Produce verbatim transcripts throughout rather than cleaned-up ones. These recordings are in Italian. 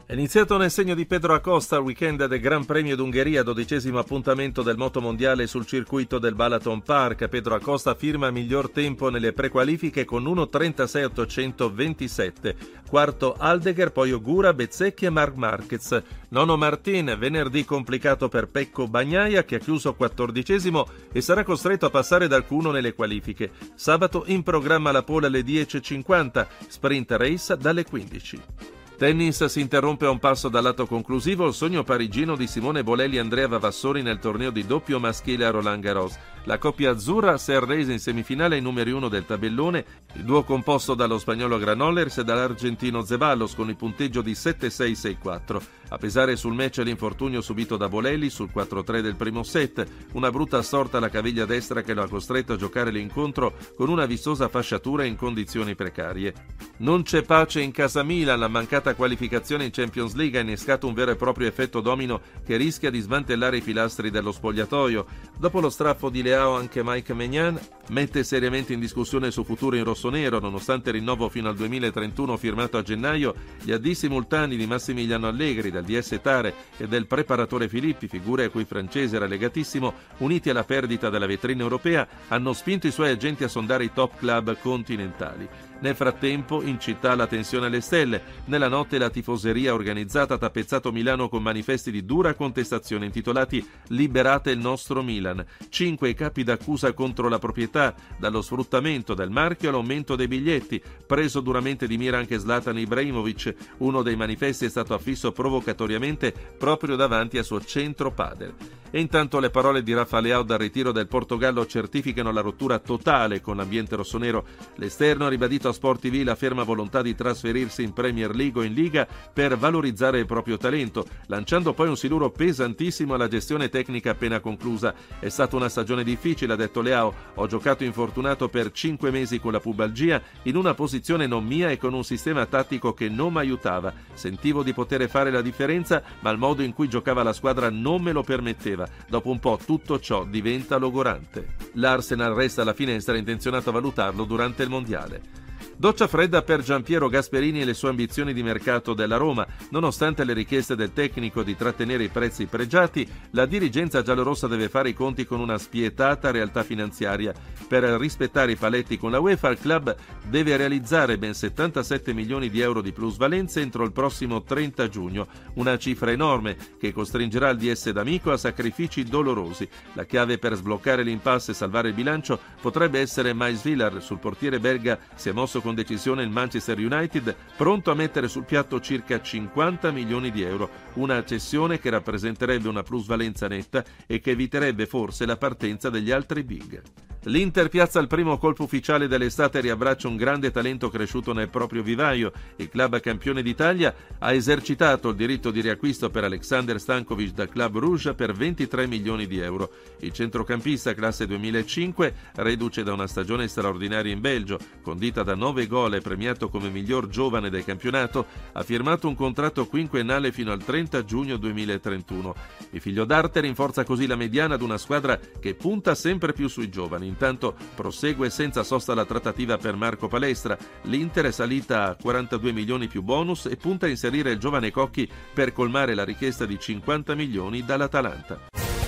È iniziato nel segno di Pedro Acosta il weekend del Gran Premio d'Ungheria, dodicesimo appuntamento del motomondiale sul circuito del Balaton Park. Pedro Acosta firma miglior tempo nelle prequalifiche con uno trentasei ottocentoventisette. Quarto Aldegger, poi Ogura, Bezzecchi e Marc Marquez. Nono Martin, venerdì complicato per Pecco Bagnaia che ha chiuso quattordicesimo e sarà costretto a passare dal Q uno nelle qualifiche. Sabato in programma la pole alle dieci e cinquanta, sprint race dalle quindici. Tennis, si interrompe a un passo dal lato conclusivo il sogno parigino di Simone Bolelli e Andrea Vavassori nel torneo di doppio maschile a Roland Garros. La coppia azzurra si è arresa in semifinale ai numeri uno del tabellone, il duo composto dallo spagnolo Granollers e dall'argentino Zeballos con il punteggio di sette sei sei quattro. A pesare sul match l'infortunio subito da Bolelli sul quattro tre del primo set, una brutta storta alla caviglia destra che lo ha costretto a giocare l'incontro con una vistosa fasciatura in condizioni precarie. Non c'è pace in casa Milan, la mancata qualificazione in Champions League ha innescato un vero e proprio effetto domino che rischia di smantellare i pilastri dello spogliatoio. Dopo lo strappo di Leao anche Mike Maignan mette seriamente in discussione il suo futuro in rossonero, nonostante il rinnovo fino al duemilatrentuno firmato a gennaio. Gli addii simultanei di Massimiliano Allegri, del D S Tare e del preparatore Filippi, figure a cui il francese era legatissimo, uniti alla perdita della vetrina europea, hanno spinto i suoi agenti a sondare i top club continentali. Nel frattempo, in città la tensione alle stelle. Nella notte la tifoseria organizzata ha tappezzato Milano con manifesti di dura contestazione intitolati "Liberate il nostro Milan". Cinque i capi d'accusa contro la proprietà, dallo sfruttamento del marchio all'aumento dei biglietti. Preso duramente di mira anche Zlatan Ibrahimovic. Uno dei manifesti è stato affisso provocatoriamente proprio davanti al suo centro padel. E intanto le parole di Rafa Leao dal ritiro del Portogallo certificano la rottura totale con l'ambiente rossonero. L'esterno ha ribadito a Sport T V la ferma volontà di trasferirsi in Premier League o in Liga per valorizzare il proprio talento, lanciando poi un siluro pesantissimo alla gestione tecnica appena conclusa. È stata una stagione difficile, ha detto Leao. Ho giocato infortunato per cinque mesi con la pubalgia, in una posizione non mia e con un sistema tattico che non mi aiutava. Sentivo di poter fare la differenza, ma il modo in cui giocava la squadra non me lo permetteva. Dopo un po' tutto ciò diventa logorante. L'Arsenal resta alla finestra, intenzionato a valutarlo durante il mondiale. Doccia fredda per Gianpiero Gasperini e le sue ambizioni di mercato della Roma. Nonostante le richieste del tecnico di trattenere i prezzi pregiati, la dirigenza giallorossa deve fare i conti con una spietata realtà finanziaria. Per rispettare i paletti con la UEFA, il club deve realizzare ben settantasette milioni di euro di plusvalenze entro il prossimo trenta giugno, una cifra enorme che costringerà il D S d'Amico a sacrifici dolorosi. La chiave per sbloccare l'impasse e salvare il bilancio potrebbe essere Mais Villar. Sul portiere belga si è mosso con decisione il Manchester United, pronto a mettere sul piatto circa cinquanta milioni di euro, una cessione che rappresenterebbe una plusvalenza netta e che eviterebbe forse la partenza degli altri big. L'Inter piazza il primo colpo ufficiale dell'estate e riabbraccia un grande talento cresciuto nel proprio vivaio. Il club campione d'Italia ha esercitato il diritto di riacquisto per Alexander Stankovic dal Club Rouge per ventitré milioni di euro. Il centrocampista classe duemilacinque, reduce da una stagione straordinaria in Belgio, condita da nove gol e premiato come miglior giovane del campionato, ha firmato un contratto quinquennale fino al trenta giugno duemilatrentuno. Il figlio d'arte rinforza così la mediana ad una squadra che punta sempre più sui giovani. Intanto prosegue senza sosta la trattativa per Marco Palestra. L'Inter è salita a quarantadue milioni più bonus e punta a inserire il giovane Cocchi per colmare la richiesta di cinquanta milioni dall'Atalanta.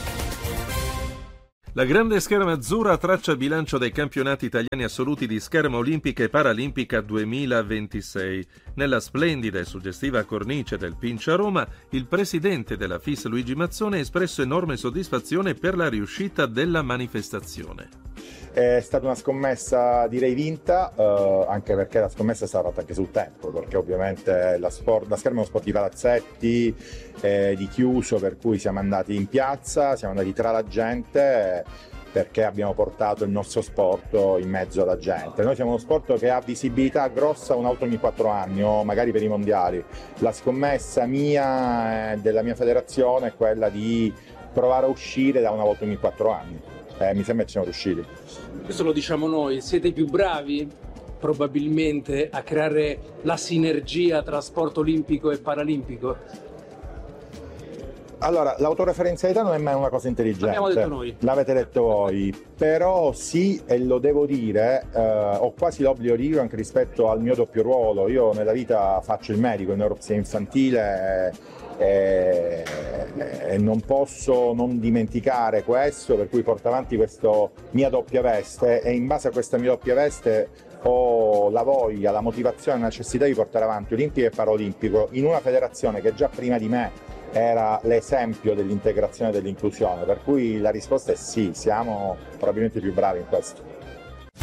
La grande scherma azzurra traccia il bilancio dei campionati italiani assoluti di scherma olimpica e paralimpica duemilaventisei. Nella splendida e suggestiva cornice del Pinci a Roma, il presidente della F I S Luigi Mazzone ha espresso enorme soddisfazione per la riuscita della manifestazione. È stata una scommessa direi vinta, eh, anche perché la scommessa è stata fatta anche sul tempo, perché ovviamente la, sport, la scherma è uno sport di palazzetti, eh, di chiuso, per cui siamo andati in piazza, siamo andati tra la gente, perché abbiamo portato il nostro sport in mezzo alla gente. Noi siamo uno sport che ha visibilità grossa un'auto ogni quattro anni o magari per i mondiali. La scommessa mia e della mia federazione è quella di provare a uscire da una volta ogni quattro anni. Eh, mi sembra che siamo riusciti. Questo lo diciamo noi, siete i più bravi probabilmente a creare la sinergia tra sport olimpico e paralimpico? Allora, l'autoreferenzialità non è mai una cosa intelligente. L'abbiamo detto noi. L'avete detto voi. Però sì, e lo devo dire, eh, ho quasi l'obbligo di dire anche rispetto al mio doppio ruolo. Io nella vita faccio il medico in neuropsia infantile e, e non posso non dimenticare questo, per cui porto avanti questa mia doppia veste e in base a questa mia doppia veste ho la voglia, la motivazione, la necessità di portare avanti Olimpico e Paraolimpico in una federazione che già prima di me era l'esempio dell'integrazione e dell'inclusione, per cui la risposta è sì, siamo probabilmente più bravi in questo.